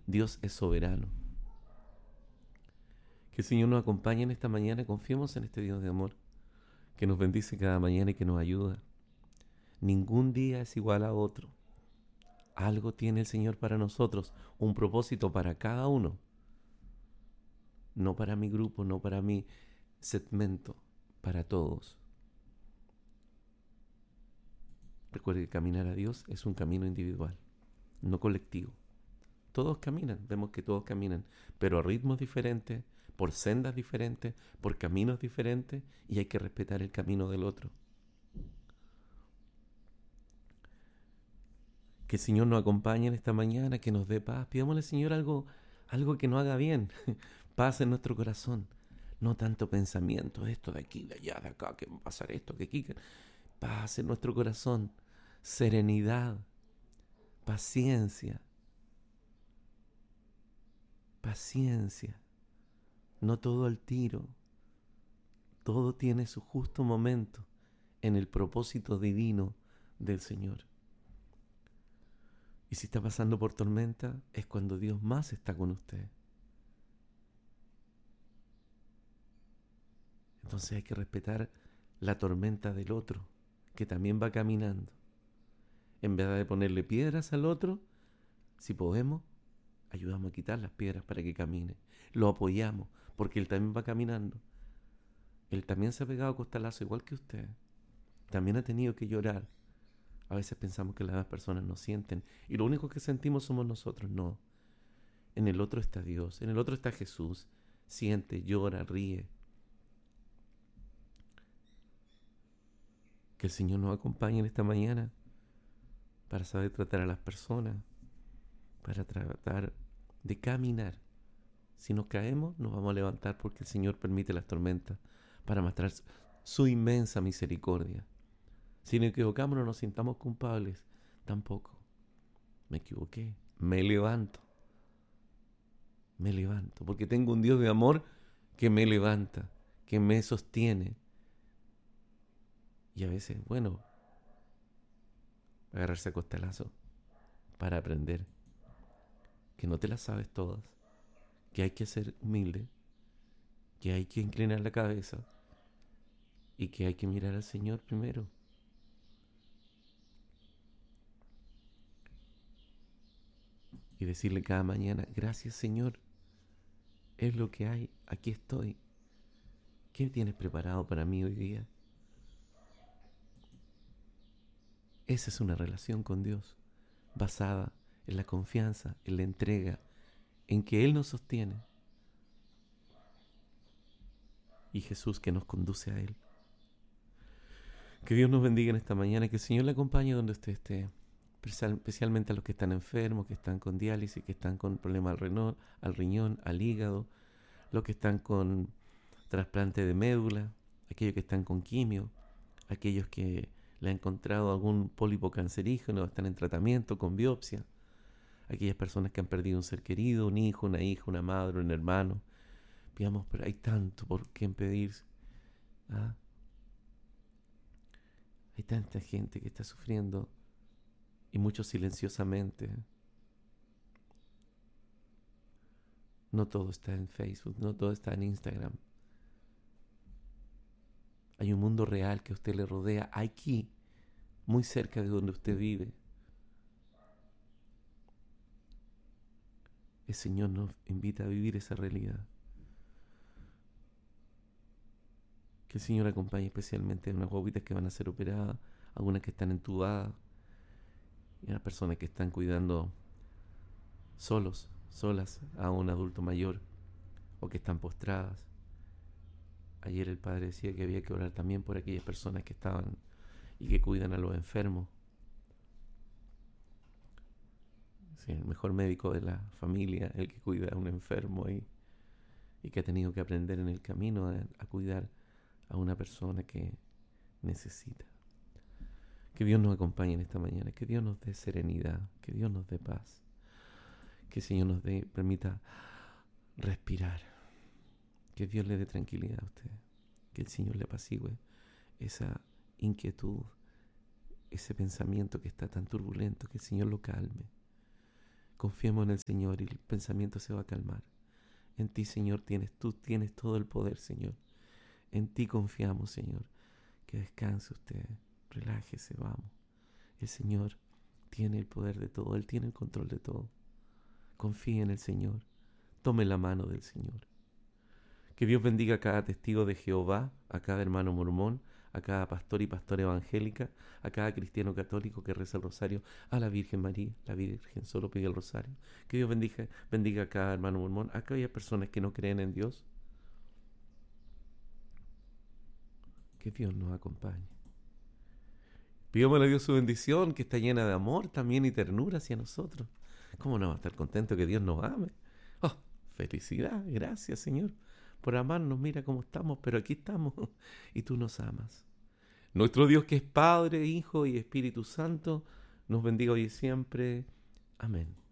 Dios es soberano. Que el Señor nos acompañe en esta mañana. Confiemos en este Dios de amor, que nos bendice cada mañana y que nos ayuda. Ningún día es igual a otro. Algo tiene el Señor para nosotros, un propósito para cada uno. No para mi grupo, no para mi segmento, para todos. Recuerde que caminar a Dios es un camino individual, no colectivo. Todos caminan, vemos que todos caminan, pero a ritmos diferentes, por sendas diferentes, por caminos diferentes, y hay que respetar el camino del otro. Que el Señor nos acompañe en esta mañana, que nos dé paz. Pidámosle al Señor algo que nos haga bien, paz en nuestro corazón. No tanto pensamiento, esto de aquí, de allá, de acá, que va a pasar esto, que aquí. Paz en nuestro corazón, serenidad, paciencia, paciencia. No todo al tiro, todo tiene su justo momento en el propósito divino del Señor. Y si está pasando por tormenta, es cuando Dios más está con usted. Entonces hay que respetar la tormenta del otro, que también va caminando. En vez de ponerle piedras al otro, si podemos, ayudamos a quitar las piedras para que camine. Lo apoyamos, porque él también va caminando. Él también se ha pegado a costalazo igual que usted. También ha tenido que llorar. A veces pensamos que las demás personas no sienten y lo único que sentimos somos nosotros. No. En el otro está Dios, en el otro está Jesús. Siente, llora, ríe. Que el Señor nos acompañe en esta mañana para saber tratar a las personas, para tratar de caminar. Si nos caemos, nos vamos a levantar porque el Señor permite las tormentas para mostrar su inmensa misericordia. Si nos equivocamos, no nos sintamos culpables. Tampoco. Me equivoqué. Me levanto. Me levanto. Porque tengo un Dios de amor que me levanta, que me sostiene. Y a veces, bueno, agarrarse a costalazo para aprender que no te las sabes todas, que hay que ser humilde, que hay que inclinar la cabeza y que hay que mirar al Señor primero. Y decirle cada mañana, gracias Señor, es lo que hay, aquí estoy. ¿Qué tienes preparado para mí hoy día? Esa es una relación con Dios, basada en la confianza, en la entrega, en que Él nos sostiene y Jesús que nos conduce a Él. Que Dios nos bendiga en esta mañana, que el Señor le acompañe donde usted esté, especialmente a los que están enfermos, que están con diálisis, que están con problemas al riñón, al hígado, los que están con trasplante de médula, aquellos que están con quimio, aquellos que le han encontrado algún pólipo cancerígeno, están en tratamiento con biopsia, aquellas personas que han perdido un ser querido, un hijo, una hija, una madre, un hermano. Pidamos, pero hay tanto por qué pedir. ¿Ah? Hay tanta gente que está sufriendo y muchos silenciosamente. No todo está en Facebook, no todo está en Instagram. Hay un mundo real que a usted le rodea aquí, muy cerca de donde usted vive. El Señor nos invita a vivir esa realidad. Que el Señor acompañe especialmente a unas guaguitas que van a ser operadas, algunas que están entubadas y a las personas que están cuidando solas a un adulto mayor o que están postradas. Ayer el padre decía que había que orar también por aquellas personas que estaban y que cuidan a los enfermos. Sí, el mejor médico de la familia, el que cuida a un enfermo y que ha tenido que aprender en el camino a cuidar a una persona que necesita. Que Dios nos acompañe en esta mañana, que Dios nos dé serenidad, que Dios nos dé paz, que el Señor nos permita respirar, que Dios le dé tranquilidad a usted, que el Señor le apacigüe esa inquietud, ese pensamiento que está tan turbulento, que el Señor lo calme, Confiemos en el Señor y el pensamiento se va a calmar. En ti, Señor, tú tienes todo el poder, Señor. En ti confiamos, Señor. Que descanse usted, relájese, vamos. El Señor tiene el poder de todo, Él tiene el control de todo. Confíe en el Señor, tome la mano del Señor. Que Dios bendiga a cada testigo de Jehová, a cada hermano mormón, a cada pastor y pastora evangélica, a cada cristiano católico que reza el rosario, a la Virgen María, la Virgen solo pide el rosario. Que Dios bendiga a cada hermano mormón, a aquellas personas que no creen en Dios. Que Dios nos acompañe. Pidámosle a Dios su bendición, que está llena de amor también y ternura hacia nosotros. ¿Cómo no va a estar contento que Dios nos ame? ¡Oh, felicidad! Gracias, Señor, por amarnos. Mira cómo estamos, pero aquí estamos y tú nos amas. Nuestro Dios, que es Padre, Hijo y Espíritu Santo, nos bendiga hoy y siempre. Amén.